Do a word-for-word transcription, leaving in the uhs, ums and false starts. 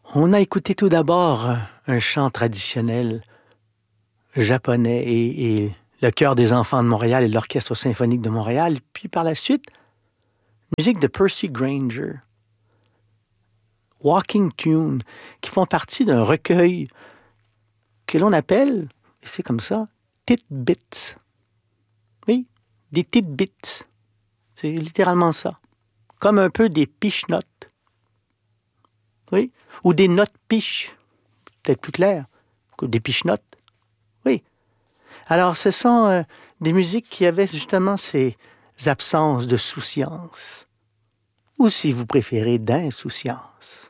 On a écouté tout d'abord un chant traditionnel japonais et, et le chœur des enfants de Montréal et l'Orchestre symphonique de Montréal. Puis par la suite, musique de Percy Grainger, Walking Tune, qui font partie d'un recueil que l'on appelle, et c'est comme ça, Titbits. Oui, des titbits. C'est littéralement ça. Comme un peu des piche-notes. Oui, ou des notes piches. Peut-être plus clair. Des piche-notes. Oui. Alors, ce sont euh, des musiques qui avaient justement ces absences de souciance. Ou si vous préférez, d'insouciance.